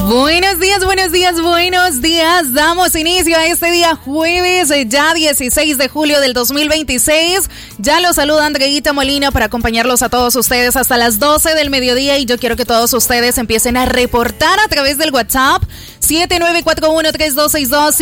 Buenos días. Damos inicio a este día jueves, ya 16 de julio del 2026. Ya los saluda Andreita Molina para acompañarlos a todos ustedes hasta las 12 del mediodía. Y yo quiero que todos ustedes empiecen a reportar a través del WhatsApp 7941-3262,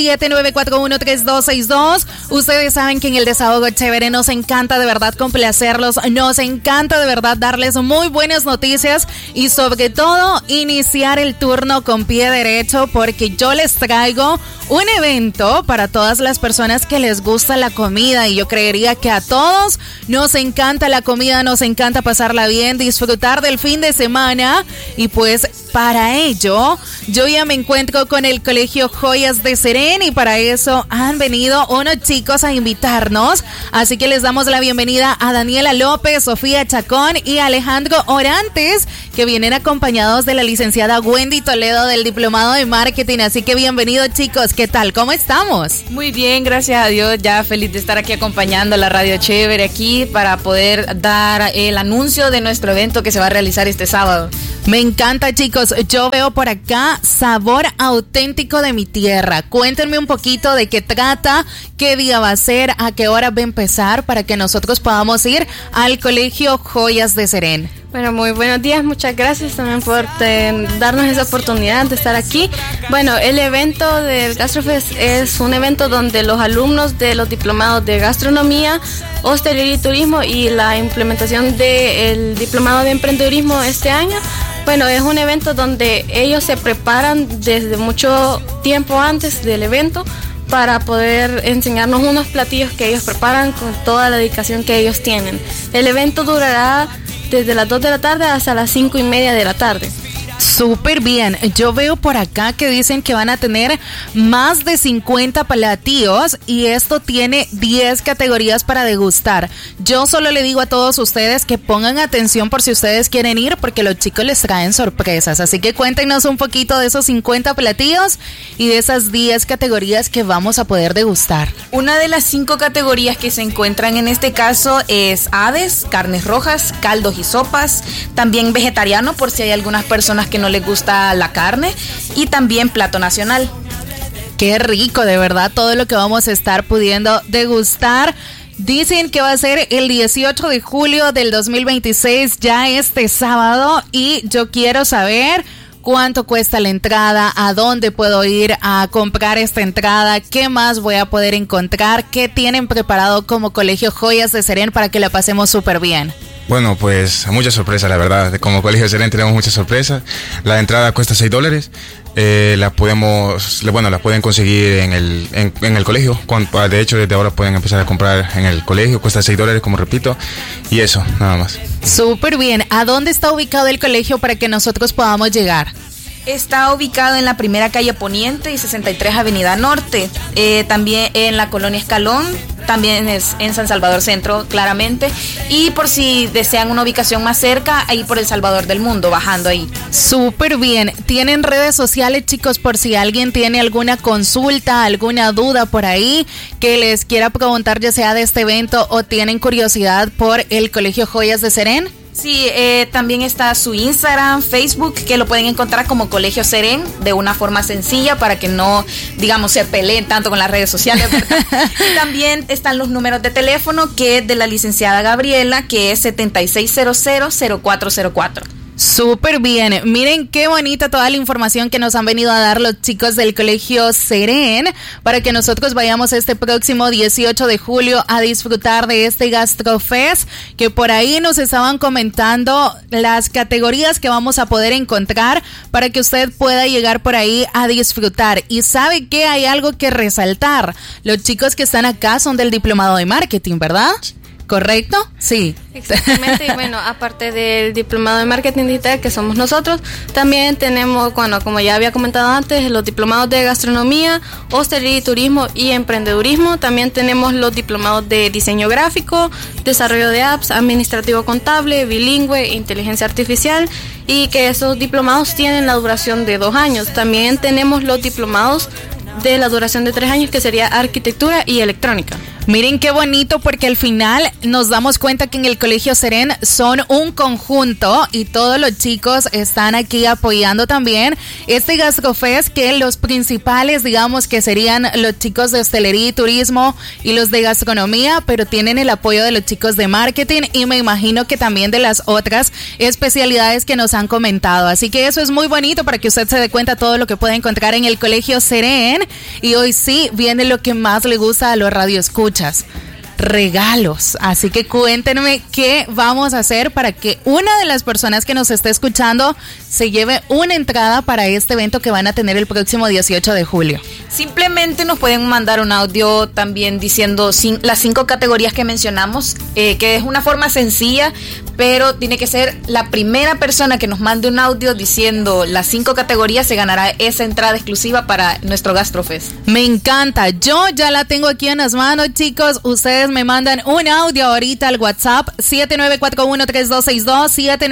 7941-3262. Ustedes saben que en el Desahogo Chévere nos encanta de verdad complacerlos, nos encanta de verdad darles muy buenas noticias y sobre todo iniciar el turno con pie derecho, porque yo les traigo un evento para todas las personas que les gusta la comida, y yo creería que a todos nos encanta la comida, nos encanta pasarla bien, disfrutar del fin de semana. Y pues para ello yo ya me encuentro con el Colegio Joyas de Serén, y para eso han venido unos chicos a invitarnos, así que les damos la bienvenida a Daniela López, Sofía Chacón y Alejandro Orantes, que vienen acompañados de la licenciada Wendy Toledo del Diplomado de Marketing. Así que bienvenidos, chicos. ¿Qué tal? ¿Cómo estamos? Muy bien, gracias a Dios. Ya feliz de estar aquí acompañando a la Radio Chévere aquí para poder dar el anuncio de nuestro evento que se va a realizar este sábado. Me encanta, chicos. Yo veo por acá sabor auténtico de mi tierra. Cuéntenme un poquito de qué trata, qué día va a ser, a qué hora va a empezar, para que nosotros podamos ir al Colegio Joyas de Serén. Bueno, muy buenos días, muchas gracias también por darnos esa oportunidad de estar aquí. Bueno, el evento del GastroFest es un evento donde los alumnos de los diplomados de gastronomía, hostelería y turismo y la implementación del diplomado de emprendedurismo este año, bueno, es un evento donde ellos se preparan desde mucho tiempo antes del evento para poder enseñarnos unos platillos que ellos preparan con toda la dedicación que ellos tienen. El evento durará desde las 2 de la tarde hasta las 5:30 de la tarde. Súper bien. Yo veo por acá que dicen que van a tener más de 50 platillos y esto tiene 10 categorías para degustar. Yo solo le digo a todos ustedes que pongan atención por si ustedes quieren ir, porque los chicos les traen sorpresas. Así que cuéntenos un poquito de esos 50 platillos y de esas 10 categorías que vamos a poder degustar. Una de las 5 categorías que se encuentran en este caso es aves, carnes rojas, caldos y sopas, también vegetariano por si hay algunas personas que no les gusta la carne, y también plato nacional. Qué rico, de verdad, todo lo que vamos a estar pudiendo degustar. Dicen que va a ser el 18 de julio del 2026, ya este sábado, y yo quiero saber cuánto cuesta la entrada, a dónde puedo ir a comprar esta entrada, qué más voy a poder encontrar, qué tienen preparado como Colegio Joyas de Serén para que la pasemos súper bien. Bueno, pues muchas sorpresas, la verdad. Como Colegio Serén tenemos muchas sorpresas. La entrada cuesta $6. La pueden conseguir en el colegio. De hecho, desde ahora pueden empezar a comprar en el colegio. Cuesta $6, como repito. Y eso, nada más. Súper bien. ¿A dónde está ubicado el colegio para que nosotros podamos llegar? Está ubicado en la primera calle Poniente y 63 Avenida Norte. También en la colonia Escalón. También es en San Salvador Centro, claramente. Y por si desean una ubicación más cerca, ahí por El Salvador del Mundo, bajando ahí. Súper bien. ¿Tienen redes sociales, chicos, por si alguien tiene alguna consulta, alguna duda por ahí que les quiera preguntar, ya sea de este evento o tienen curiosidad por el Colegio Joyas de Serén? Sí, también está su Instagram, Facebook, que lo pueden encontrar como Colegio Serén, de una forma sencilla para que no, digamos, se peleen tanto con las redes sociales, ¿verdad? Y también están los números de teléfono, que es de la licenciada Gabriela, que es 7600-0404. Súper bien. Miren qué bonita toda la información que nos han venido a dar los chicos del Colegio Serén para que nosotros vayamos este próximo 18 de julio a disfrutar de este GastroFest, que por ahí nos estaban comentando las categorías que vamos a poder encontrar para que usted pueda llegar por ahí a disfrutar. Y sabe que hay algo que resaltar. Los chicos que están acá son del Diplomado de Marketing, ¿verdad? ¿Correcto? Sí. Exactamente, y bueno, aparte del Diplomado de Marketing Digital, que somos nosotros, también tenemos, bueno, como ya había comentado antes, los diplomados de gastronomía, hostelería y turismo y emprendedurismo. También tenemos los diplomados de diseño gráfico, desarrollo de apps, administrativo contable, bilingüe, inteligencia artificial, y que esos diplomados tienen la duración de 2 años. También tenemos los diplomados de la duración de 3 años, que sería arquitectura y electrónica. Miren qué bonito, porque al final nos damos cuenta que en el Colegio Seren son un conjunto y todos los chicos están aquí apoyando también este GastroFest, que los principales, digamos, que serían los chicos de hostelería y turismo y los de gastronomía, pero tienen el apoyo de los chicos de marketing y me imagino que también de las otras especialidades que nos han comentado. Así que eso es muy bonito para que usted se dé cuenta de todo lo que puede encontrar en el Colegio Seren. Y hoy sí viene lo que más le gusta a los radioescuchas: regalos. Así que cuéntenme qué vamos a hacer para que una de las personas que nos esté escuchando se lleve una entrada para este evento que van a tener el próximo 18 de julio. Simplemente nos pueden mandar un audio también diciendo las 5 categorías que mencionamos, que es una forma sencilla, pero tiene que ser la primera persona que nos mande un audio diciendo las 5 categorías, se ganará esa entrada exclusiva para nuestro GastroFest. Me encanta, yo ya la tengo aquí en las manos, chicos. Ustedes me mandan un audio ahorita al WhatsApp 79413262,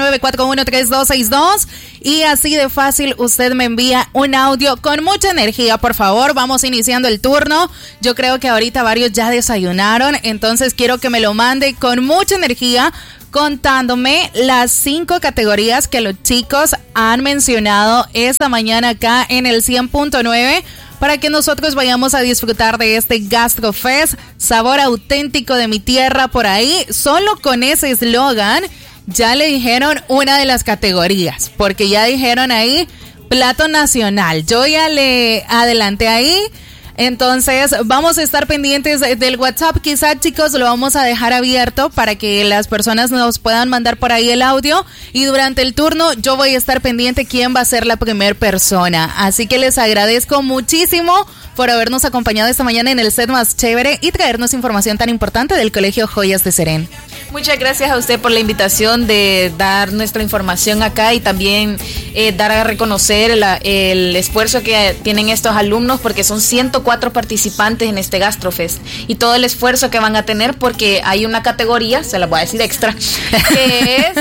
79413262, y así de fácil usted me envía un audio con mucha energía, por favor. Vamos iniciando el turno. Yo creo que ahorita varios ya desayunaron, entonces quiero que me lo mande con mucha energía, contándome las 5 categorías que los chicos han mencionado esta mañana acá en el 100.9, para que nosotros vayamos a disfrutar de este GastroFest, sabor auténtico de mi tierra. Por ahí, solo con ese eslogan, ya le dijeron una de las categorías, porque ya dijeron ahí plato nacional. Yo ya le adelanté ahí. Entonces vamos a estar pendientes del WhatsApp. Quizá, chicos, lo vamos a dejar abierto para que las personas nos puedan mandar por ahí el audio, y durante el turno yo voy a estar pendiente quién va a ser la primera persona. Así que les agradezco muchísimo por habernos acompañado esta mañana en el set más chévere y traernos información tan importante del Colegio Joyas de Seren. Muchas gracias a usted por la invitación de dar nuestra información acá, y también dar a reconocer el esfuerzo que tienen estos alumnos, porque son 104 participantes en este GastroFest, y todo el esfuerzo que van a tener, porque hay una categoría, se la voy a decir extra, que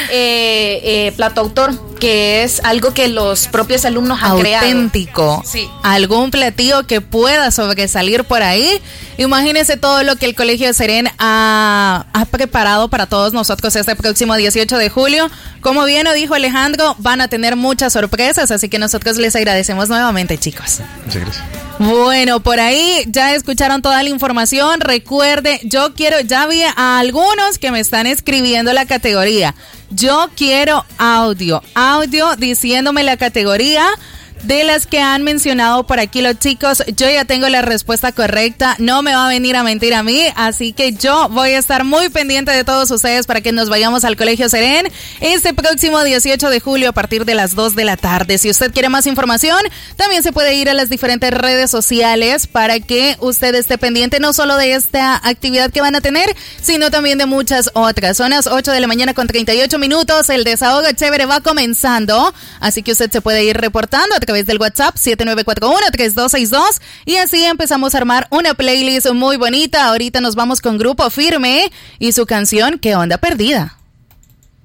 es plato autor, que es algo que los propios alumnos han creado. Auténtico. Sí. Algún platillo que pueda sobresalir por ahí. Imagínense todo lo que el Colegio Seren ha preparado para todos nosotros este próximo 18 de julio. Como bien lo dijo Alejandro, van a tener muchas sorpresas, así que nosotros les agradecemos nuevamente, chicos. Muchas gracias. Bueno, por ahí ya escucharon toda la información. Recuerde, ya vi a algunos que me están escribiendo la categoría. Yo quiero audio diciéndome la categoría de las que han mencionado por aquí los chicos. Yo ya tengo la respuesta correcta, no me va a venir a mentir a mí, así que yo voy a estar muy pendiente de todos ustedes para que nos vayamos al Colegio Seren este próximo 18 de julio a partir de las 2 de la tarde. Si usted quiere más información, también se puede ir a las diferentes redes sociales para que usted esté pendiente no solo de esta actividad que van a tener, sino también de muchas otras. Son las 8 de la mañana con 38 minutos, el desahogo chévere va comenzando, así que usted se puede ir reportando a través del WhatsApp 79413262, y así empezamos a armar una playlist muy bonita. Ahorita nos vamos con Grupo Firme y su canción ¿Qué onda perdida?